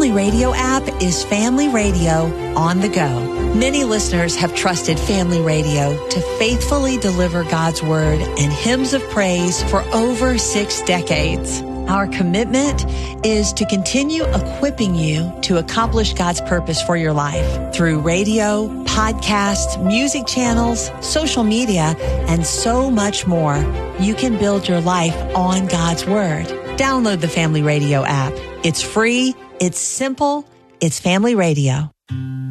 Family Radio app is Family Radio on the go. Many listeners have trusted Family Radio to faithfully deliver God's Word and hymns of praise for over 6 decades. Our commitment is to continue equipping you to accomplish God's purpose for your life through radio, podcasts, music channels, social media, and so much more. You can build your life on God's Word. Download the Family Radio app. It's free, it's simple, it's Family Radio.